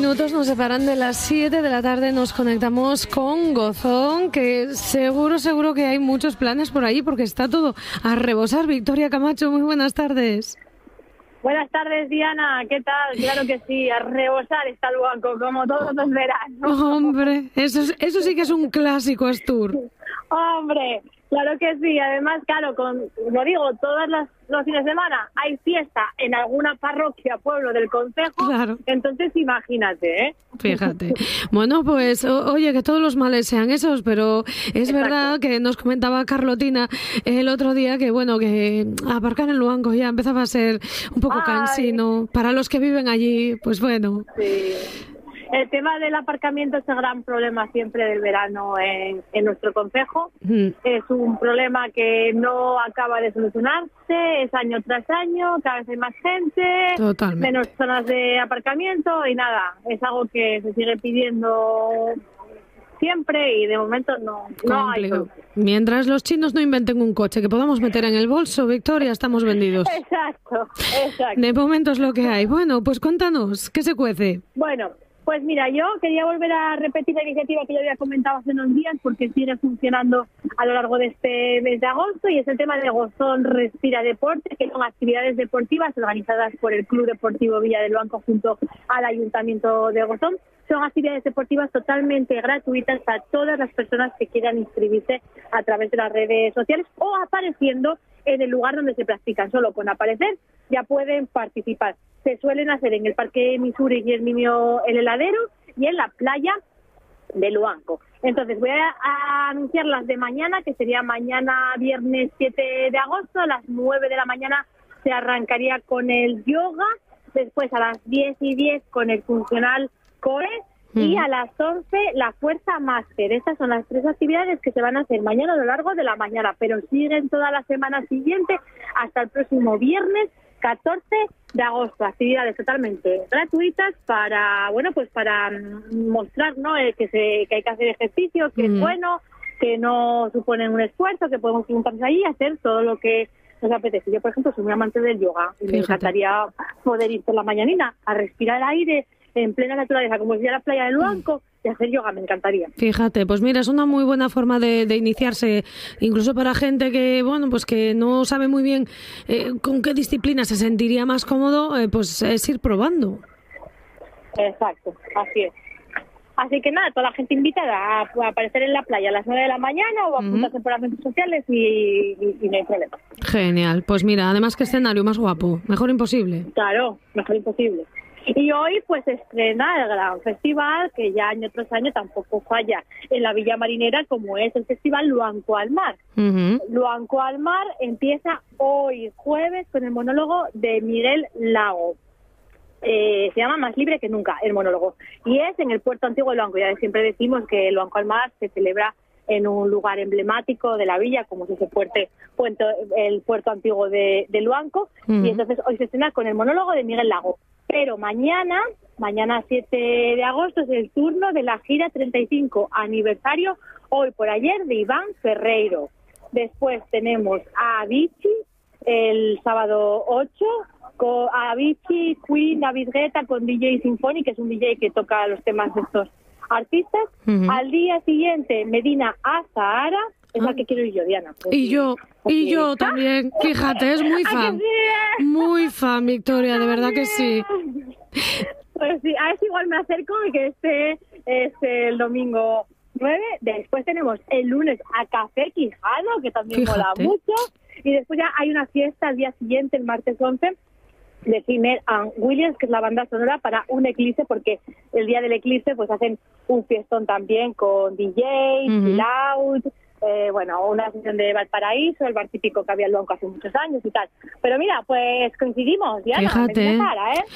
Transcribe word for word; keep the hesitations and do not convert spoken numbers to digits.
minutos nos separan de las siete de la tarde. Nos conectamos con Gozón, que seguro, seguro que hay muchos planes por allí porque está todo a rebosar. Victoria Camacho, muy buenas tardes. Buenas tardes, Diana. ¿Qué tal? Claro que sí, a rebosar está el banco, como todos los veranos. Hombre, eso, es, eso sí que es un clásico Astur. Hombre, claro que sí. Además, claro, con, como digo, todas las los fines de semana hay fiesta en alguna parroquia, pueblo del concejo. Claro. Entonces, imagínate, ¿eh? Fíjate. Bueno, pues, o, oye, que todos los males sean esos, pero es Exacto. verdad que nos comentaba Carlotina el otro día que, bueno, que aparcar en Luanco ya empezaba a ser un poco Ay. cansino. Para los que viven allí, pues bueno. Sí. El tema del aparcamiento es el gran problema siempre del verano en, en nuestro concejo. Mm. Es un problema que no acaba de solucionarse, es año tras año, cada vez hay más gente, Totalmente. menos zonas de aparcamiento y nada, es algo que se sigue pidiendo siempre y de momento no, no hay. Mientras los chinos no inventen un coche que podamos meter en el bolso, Victoria, estamos vendidos. Exacto, exacto. De momento es lo que hay. Bueno, pues cuéntanos, ¿qué se cuece? Bueno, pues mira, yo quería volver a repetir la iniciativa que yo había comentado hace unos días porque sigue funcionando a lo largo de este mes de agosto y es el tema de Gozón Respira Deporte, que son actividades deportivas organizadas por el Club Deportivo Villa del Banco junto al Ayuntamiento de Gozón. Son actividades deportivas totalmente gratuitas para todas las personas que quieran inscribirse a través de las redes sociales o apareciendo en el lugar donde se practican. Solo con aparecer ya pueden participar. Se suelen hacer en el Parque Misuri y el Minio El Heladero y en la playa de Luanco. Entonces voy a, a anunciar las de mañana, que sería mañana viernes siete de agosto, a las nueve de la mañana se arrancaría con el yoga, después a las diez y diez con el funcional core mm. y a las once la fuerza máster. Estas son las tres actividades que se van a hacer mañana a lo largo de la mañana, pero siguen toda la semana siguiente hasta el próximo viernes catorce de agosto, actividades totalmente gratuitas para, bueno, pues para mostrar, ¿no?, eh, que se que hay que hacer ejercicio, que mm. es bueno, que no suponen un esfuerzo, que podemos juntarnos ahí y hacer todo lo que nos apetece. Yo, por ejemplo, soy muy amante del yoga y me encantaría poder ir por la mañanita a respirar aire en plena naturaleza, como decía la playa del Luanco, y hacer yoga, me encantaría. Fíjate, pues mira, es una muy buena forma de, de iniciarse, incluso para gente que, bueno, pues que no sabe muy bien eh, con qué disciplina se sentiría más cómodo, eh, pues es ir probando. Exacto, así es. Así que nada, toda la gente invitada a, a aparecer en la playa a las nueve de la mañana o a apuntarse uh-huh. por las redes sociales y, y, y no hay problema. Genial, pues mira, además que escenario más guapo, mejor imposible. Claro, mejor imposible. Y hoy pues se estrena el gran festival que ya año tras año tampoco falla en la Villa Marinera, como es el festival Luanco al Mar. Uh-huh. Luanco al Mar empieza hoy jueves con el monólogo de Miguel Lago. Eh, se llama Más libre que nunca el monólogo y es en el puerto antiguo de Luanco. Ya siempre decimos que Luanco al Mar se celebra en un lugar emblemático de la villa, como es ese puente, puente, el puerto antiguo de, de Luanco. Uh-huh. Y entonces hoy se estrena con el monólogo de Miguel Lago. Pero mañana, mañana siete de agosto, es el turno de la gira treinta y cinco aniversario, hoy por ayer, de Iván Ferreiro. Después tenemos a Avicii el sábado ocho, con Avicii, Queen, David Guetta con D J Sinfoni, que es un D J que toca los temas de estos artistas. Uh-huh. Al día siguiente, Medina Azahara, es la que quiero ir yo, Diana. Pues y sí. yo, y yo también, fíjate, es muy fan. Muy fan, Victoria, de verdad que sí. Pues sí, a eso igual me acerco y que este es el domingo nueve. Después tenemos el lunes a Café Quijano, que también Fíjate. mola mucho. Y después ya hay una fiesta al día siguiente, el martes once, de Zimmer and Williams, que es la banda sonora para un eclipse, porque el día del eclipse pues hacen un fiestón también con D J, uh-huh. chill out, eh, bueno, una sesión de Valparaíso, el bar típico que había en Luanco hace muchos años y tal. Pero mira, pues coincidimos, Diana. Fíjate, cara, ¿eh?